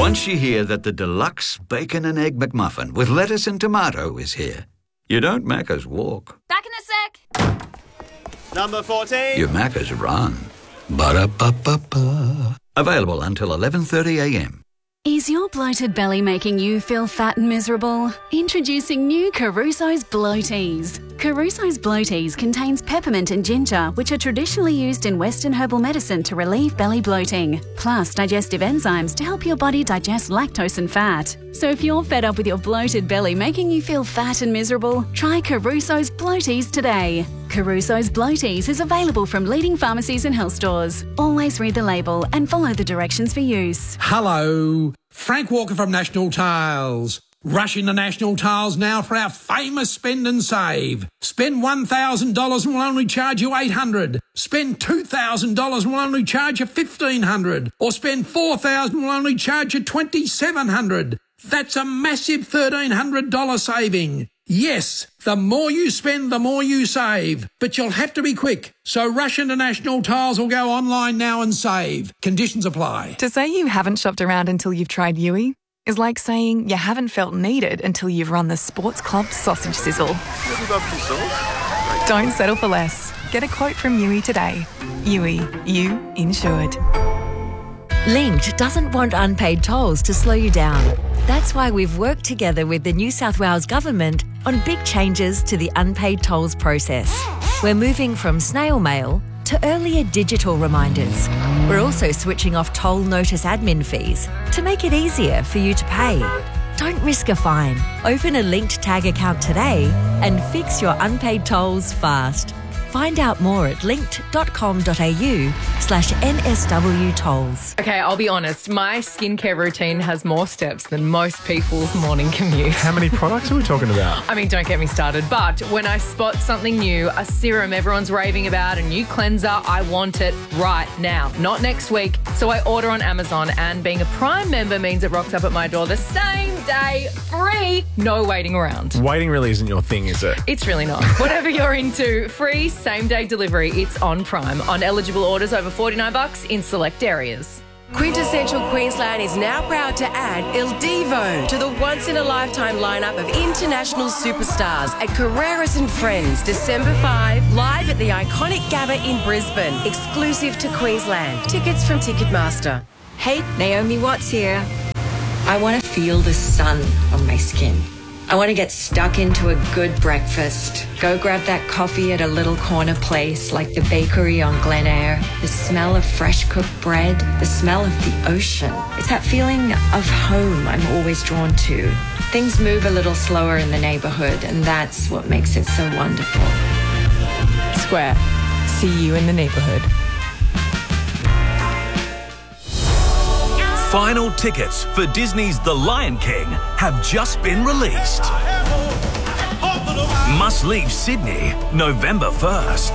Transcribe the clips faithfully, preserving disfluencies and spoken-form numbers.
Once you hear that the deluxe bacon and egg McMuffin with lettuce and tomato is here, you don't Macca's walk. Back in a sec. Number fourteen. You Macca's run. Ba-da-ba-ba-ba. Available until eleven thirty a m. Is your bloated belly making you feel fat and miserable? Introducing new Caruso's Bloaties. Caruso's Bloaties contains peppermint and ginger, which are traditionally used in Western herbal medicine to relieve belly bloating, plus digestive enzymes to help your body digest lactose and fat. So if you're fed up with your bloated belly making you feel fat and miserable, try Caruso's Bloaties today. Caruso's Bloaties is available from leading pharmacies and health stores. Always read the label and follow the directions for use. Hello, Frank Walker from National Tiles. Rush into National Tiles now for our famous spend and save. Spend one thousand dollars and we'll only charge you eight hundred dollars. Spend two thousand dollars and we'll only charge you fifteen hundred dollars. Or spend four thousand dollars and we'll only charge you twenty-seven hundred dollars. That's a massive thirteen hundred dollars saving. Yes, the more you spend, the more you save. But you'll have to be quick. So rush into National Tiles or go online now and save. Conditions apply. To say you haven't shopped around until you've tried Yui is like saying you haven't felt needed until you've run the Sports Club sausage sizzle. Don't settle for less. Get a quote from Yui today. Yui, you insured. Linked doesn't want unpaid tolls to slow you down. That's why we've worked together with the New South Wales Government on big changes to the unpaid tolls process. We're moving from snail mail to earlier digital reminders. We're also switching off toll notice admin fees to make it easier for you to pay. Don't risk a fine. Open a Linked Tag account today and fix your unpaid tolls fast. Find out more at linked.com.au slash NSW tolls. Okay, I'll be honest. My skincare routine has more steps than most people's morning commute. How many products are we talking about? I mean, don't get me started. But when I spot something new, a serum everyone's raving about, a new cleanser, I want it right now, not next week. So I order on Amazon, and being a Prime member means it rocks up at my door the same day, free, no waiting around. Waiting really isn't your thing, is it? It's really not. Whatever you're into, free same-day delivery, it's on Prime. On eligible orders over forty-nine bucks in select areas. Quintessential Queensland is now proud to add Il Divo to the once-in-a-lifetime lineup of international superstars at Carreras and Friends, December fifth, live at the iconic Gabba in Brisbane, exclusive to Queensland. Tickets from Ticketmaster. Hey, Naomi Watts here. I want to feel the sun on my skin. I want to get stuck into a good breakfast. Go grab that coffee at a little corner place like the bakery on Glen Eyre. The smell of fresh cooked bread, the smell of the ocean. It's that feeling of home I'm always drawn to. Things move a little slower in the neighbourhood, and that's what makes it so wonderful. Square. See you in the neighbourhood. Final tickets for Disney's The Lion King have just been released. Must leave Sydney November first.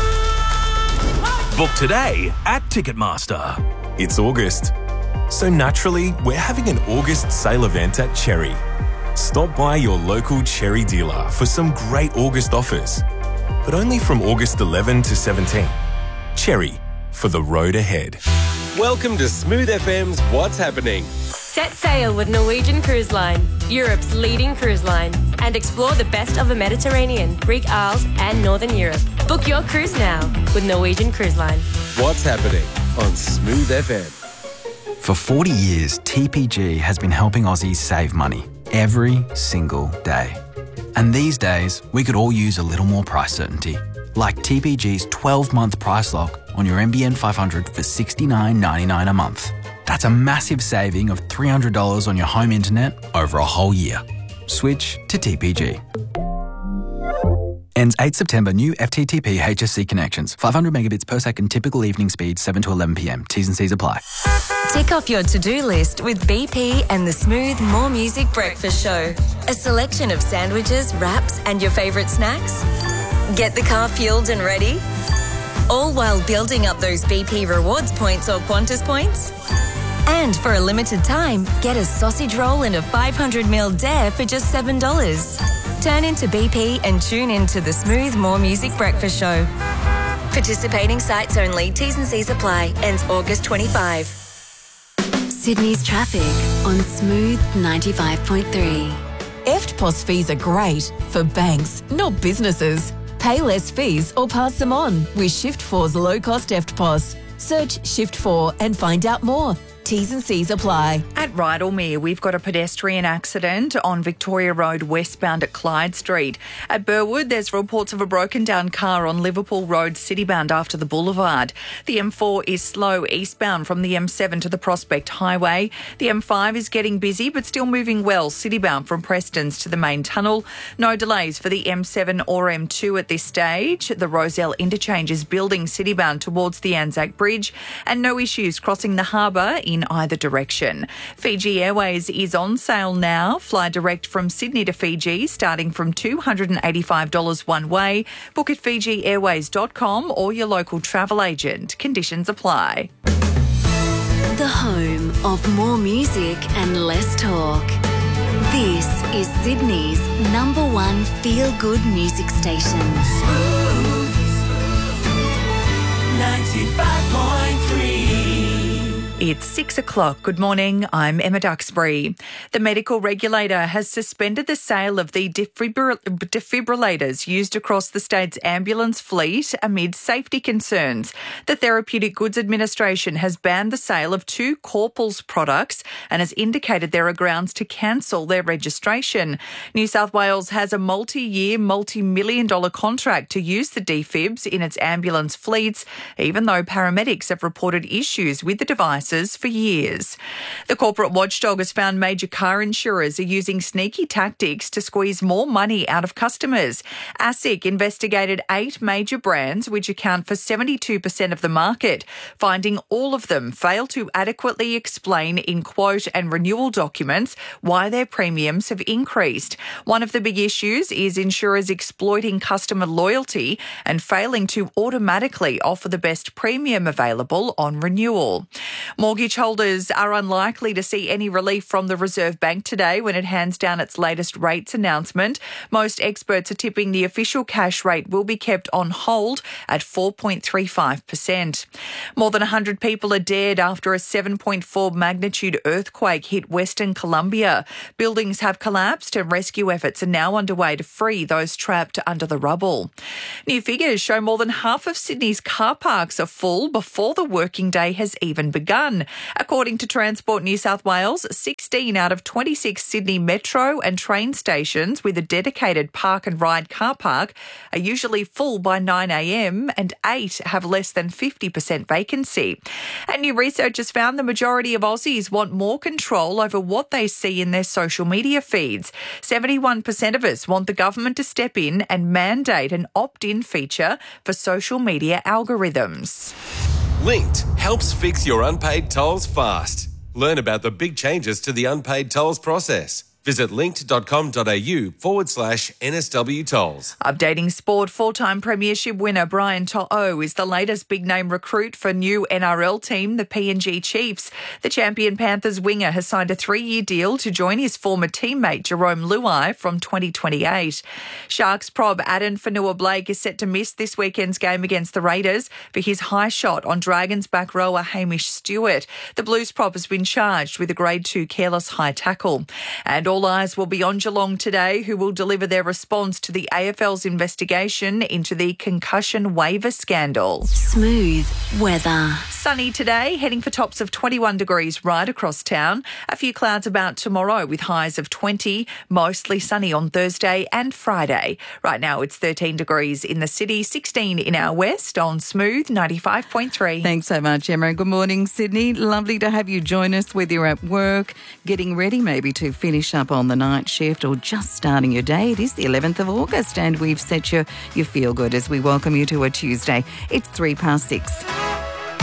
Book today at Ticketmaster. It's August, so naturally we're having an August sale event at Cherry. Stop by your local Cherry dealer for some great August offers, but only from August eleventh to seventeenth. Cherry, for the road ahead. Welcome to Smooth F M's What's Happening. Set sail with Norwegian Cruise Line, Europe's leading cruise line, and explore the best of the Mediterranean, Greek Isles, and Northern Europe. Book your cruise now with Norwegian Cruise Line. What's Happening on Smooth F M. For forty years, T P G has been helping Aussies save money every single day. And these days, we could all use a little more price certainty. Like T P G's twelve-month price lock on your N B N five hundred for sixty-nine ninety-nine a month. That's a massive saving of three hundred dollars on your home internet over a whole year. Switch to T P G. Ends eighth September. New F T T P H S C connections. five hundred megabits per second typical evening speed, seven to eleven p m. T's and C's apply. Tick off your to-do list with B P and the Smooth More Music Breakfast Show. A selection of sandwiches, wraps, and your favourite snacks. Get the car fueled and ready? All while building up those B P rewards points or Qantas points? And for a limited time, get a sausage roll and a five hundred milliliter dare for just seven dollars. Turn into B P and tune into the Smooth More Music Breakfast Show. Participating sites only. T's and C's apply. Ends August twenty-fifth. Sydney's traffic on Smooth ninety-five point three. E F T P O S fees are great for banks, not businesses. Pay less fees or pass them on with Shift four's low-cost E F T P O S. Search Shift four and find out more. T's and C's apply. At Rydalmere, we've got a pedestrian accident on Victoria Road westbound at Clyde Street. At Burwood, there's reports of a broken down car on Liverpool Road citybound after the boulevard. The M four is slow eastbound from the M seven to the Prospect Highway. The M five is getting busy but still moving well citybound from Prestons to the main tunnel. No delays for the M seven or M two at this stage. The Rozelle interchange is building citybound towards the Anzac Bridge and no issues crossing the harbour in either direction. Fiji Airways is on sale now. Fly direct from Sydney to Fiji starting from two hundred eighty-five dollars one way. Book at fiji airways dot com or your local travel agent. Conditions apply. The home of more music and less talk. This is Sydney's number one feel-good music station. Smooth ninety-five point three. It's six o'clock. Good morning. I'm Emma Duxbury. The medical regulator has suspended the sale of the defibr- defibrillators used across the state's ambulance fleet amid safety concerns. The Therapeutic Goods Administration has banned the sale of two Corpals products and has indicated there are grounds to cancel their registration. New South Wales has a multi-year, multi-million dollar contract to use the defibs in its ambulance fleets, even though paramedics have reported issues with the devices for years. The corporate watchdog has found major car insurers are using sneaky tactics to squeeze more money out of customers. ASIC investigated eight major brands which account for seventy-two percent of the market, finding all of them fail to adequately explain in quote and renewal documents why their premiums have increased. One of the big issues is insurers exploiting customer loyalty and failing to automatically offer the best premium available on renewal. Mortgage holders are unlikely to see any relief from the Reserve Bank today when it hands down its latest rates announcement. Most experts are tipping the official cash rate will be kept on hold at four point three five percent. More than one hundred people are dead after a seven point four magnitude earthquake hit Western Colombia. Buildings have collapsed and rescue efforts are now underway to free those trapped under the rubble. New figures show more than half of Sydney's car parks are full before the working day has even begun. According to Transport New South Wales, sixteen out of twenty-six Sydney metro and train stations with a dedicated park and ride car park are usually full by nine a.m. and eight have less than fifty percent vacancy. And new research has found the majority of Aussies want more control over what they see in their social media feeds. seventy-one percent of us want the government to step in and mandate an opt-in feature for social media algorithms. Linked helps fix your unpaid tolls fast. Learn about the big changes to the unpaid tolls process. Visit linked.com.au forward slash NSW tolls. Updating sport, four-time premiership winner Brian To'o is the latest big-name recruit for new N R L team, the P N G Chiefs. The champion Panthers winger has signed a three-year deal to join his former teammate Jerome Luai from twenty twenty-eight. Sharks prob Aden Fanua-Blake is set to miss this weekend's game against the Raiders for his high shot on Dragons back rower Hamish Stewart. The Blues prop has been charged with a grade two careless high tackle. And all eyes will be on Geelong today, who will deliver their response to the A F L's investigation into the concussion waiver scandal. Smooth weather. Sunny today, heading for tops of twenty-one degrees right across town. A few clouds about tomorrow with highs of twenty, mostly sunny on Thursday and Friday. Right now it's thirteen degrees in the city, sixteen in our west on Smooth ninety-five point three. Thanks so much, Emma. Good morning, Sydney. Lovely to have you join us, whether you're at work, getting ready maybe to finish up on the night shift or just starting your day. It is the eleventh of August and we've set you, you feel good as we welcome you to a Tuesday. It's three past six.